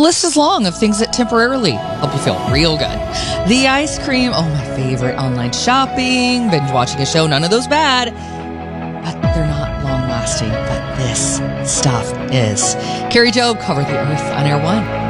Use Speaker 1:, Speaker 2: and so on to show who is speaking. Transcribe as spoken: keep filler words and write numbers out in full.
Speaker 1: list is long of things that temporarily help you feel real good. The ice cream, oh, my favorite. Online shopping, binge watching a show, none of those bad. But they're not long lasting. But this stuff is. Carrie Job, Cover the Earth on Air One.